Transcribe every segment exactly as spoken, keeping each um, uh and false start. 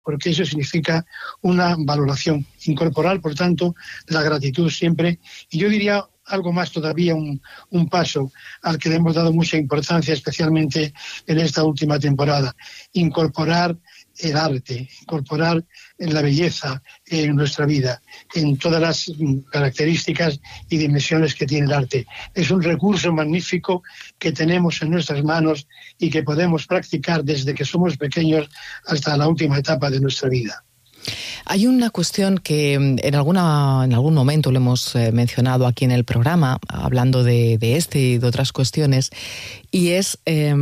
porque eso significa una valoración, incorporar, por tanto, la gratitud siempre. Y yo diría algo más todavía, un, un paso al que le hemos dado mucha importancia, especialmente en esta última temporada, incorporar el arte, incorporar la belleza en nuestra vida, en todas las características y dimensiones que tiene el arte. Es un recurso magnífico que tenemos en nuestras manos y que podemos practicar desde que somos pequeños hasta la última etapa de nuestra vida. Hay una cuestión que en alguna en algún momento lo hemos eh, mencionado aquí en el programa, hablando de, de este y de otras cuestiones, y es eh,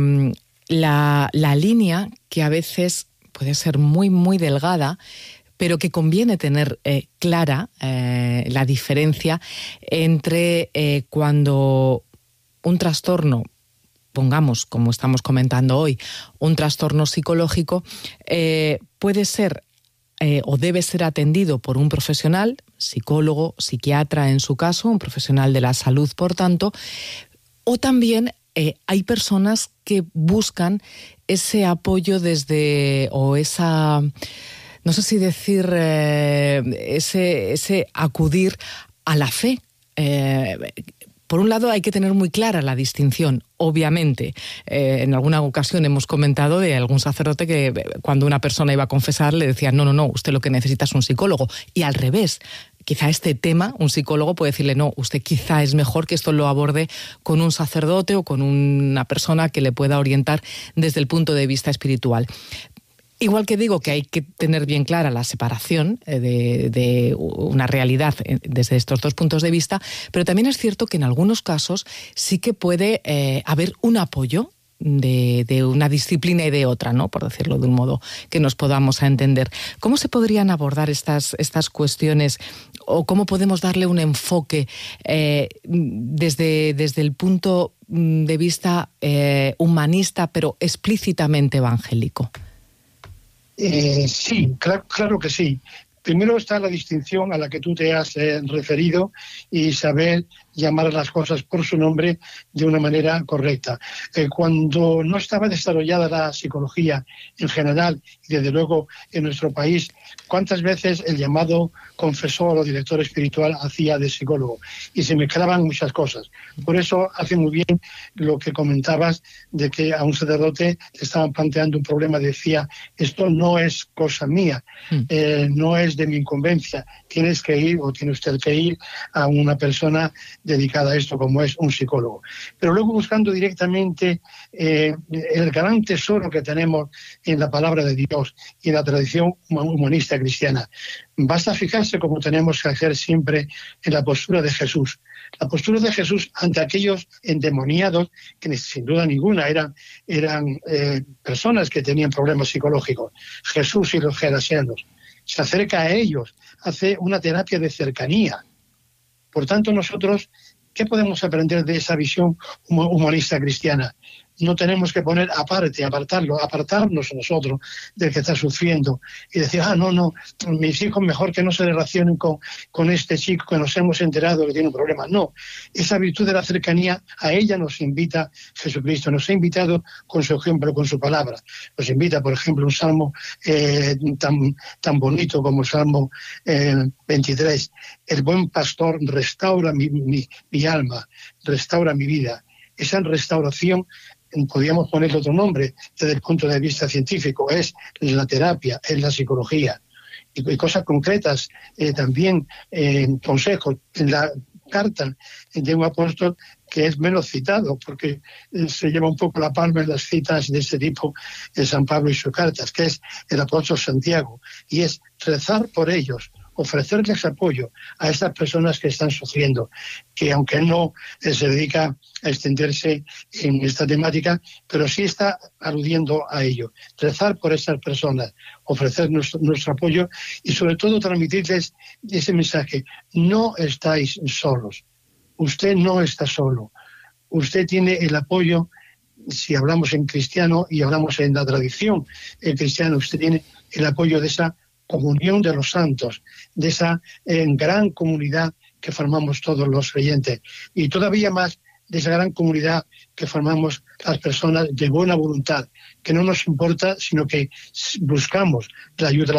la, la línea que a veces puede ser muy, muy delgada, pero que conviene tener eh, clara eh, la diferencia entre eh, cuando un trastorno, pongamos, como estamos comentando hoy, un trastorno psicológico, eh, puede ser Eh, o debe ser atendido por un profesional, psicólogo, psiquiatra en su caso, un profesional de la salud, por tanto, o también eh, hay personas que buscan ese apoyo desde, o esa, no sé si decir, eh, ese, ese acudir a la fe. Eh, Por un lado, hay que tener muy clara la distinción, obviamente. Eh, en alguna ocasión hemos comentado de algún sacerdote que cuando una persona iba a confesar le decía no, no, no, usted lo que necesita es un psicólogo. Y al revés, quizá este tema, un psicólogo puede decirle no, usted quizá es mejor que esto lo aborde con un sacerdote o con una persona que le pueda orientar desde el punto de vista espiritual. Igual que digo que hay que tener bien clara la separación de, de una realidad desde estos dos puntos de vista, pero también es cierto que en algunos casos sí que puede eh, haber un apoyo de, de una disciplina y de otra, ¿no? Por decirlo de un modo que nos podamos entender. ¿Cómo se podrían abordar estas, estas cuestiones o cómo podemos darle un enfoque eh, desde, desde el punto de vista eh, humanista, pero explícitamente evangélico? Eh, sí, claro, claro que sí. Primero está la distinción a la que tú te has eh, referido y saber llamar a las cosas por su nombre de una manera correcta. Eh, cuando no estaba desarrollada la psicología en general, y desde luego en nuestro país, ¿cuántas veces el llamado confesor o director espiritual hacía de psicólogo? Y se mezclaban muchas cosas. Por eso hace muy bien lo que comentabas de que a un sacerdote le estaban planteando un problema, decía, esto no es cosa mía, eh, no es de mi incumbencia, tienes que ir o tiene usted que ir a una persona dedicada a esto como es un psicólogo. Pero luego buscando directamente eh, el gran tesoro que tenemos en la palabra de Dios y en la tradición humanista cristiana. Basta fijarse cómo tenemos que hacer siempre en la postura de Jesús. La postura de Jesús ante aquellos endemoniados, que sin duda ninguna eran, eran eh, personas que tenían problemas psicológicos. Jesús y los gerasianos. Se acerca a ellos, hace una terapia de cercanía. Por tanto, nosotros, ¿qué podemos aprender de esa visión humanista cristiana? No tenemos que poner aparte, apartarlo, apartarnos nosotros del que está sufriendo y decir, ah, no, no, mis hijos mejor que no se relacionen con, con este chico que nos hemos enterado que tiene un problema. No, esa virtud de la cercanía, a ella nos invita Jesucristo, nos ha invitado con su ejemplo, con su palabra. Nos invita, por ejemplo, un salmo eh, tan, tan bonito como el Salmo eh, veintitrés. El buen pastor restaura mi, mi, mi alma, restaura mi vida. Esa restauración, podríamos ponerle otro nombre desde el punto de vista científico, es la terapia, es la psicología. Y, y cosas concretas, eh, también eh, consejos. En la carta de un apóstol que es menos citado, porque eh, se lleva un poco la palma en las citas de este tipo de San Pablo y sus cartas, que es el apóstol Santiago, y es rezar por ellos, ofrecerles apoyo a estas personas que están sufriendo, que aunque no eh, se dedica a extenderse en esta temática, pero sí está aludiendo a ello. Rezar por estas personas, ofrecer nuestro, nuestro apoyo y sobre todo transmitirles ese mensaje. No estáis solos. Usted no está solo. Usted tiene el apoyo, si hablamos en cristiano y hablamos en la tradición eh, cristiana, usted tiene el apoyo de esa comunión de los santos, de esa eh, gran comunidad que formamos todos los creyentes. Y todavía más de esa gran comunidad que formamos las personas de buena voluntad, que no nos importa, sino que buscamos la ayuda